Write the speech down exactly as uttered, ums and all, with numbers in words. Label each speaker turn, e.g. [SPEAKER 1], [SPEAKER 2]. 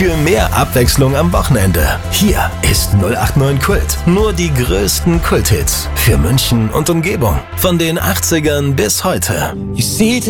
[SPEAKER 1] für mehr Abwechslung am Wochenende. Hier ist null acht neun Kult. Nur die größten Kulthits für München und Umgebung. Von den achtzigern bis heute.
[SPEAKER 2] You see